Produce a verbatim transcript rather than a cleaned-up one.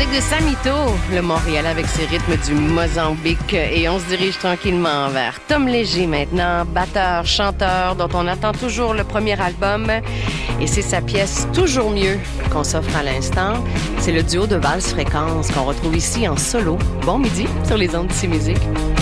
musique de Samito, le Montréal avec ses rythmes du Mozambique. Et on se dirige tranquillement vers Tom Léger maintenant, batteur, chanteur, dont on attend toujours le premier album. Et c'est sa pièce Toujours mieux qu'on s'offre à l'instant. C'est le duo de Valse Fréquence qu'on retrouve ici en solo. Bon midi sur les ondes d'ici musique.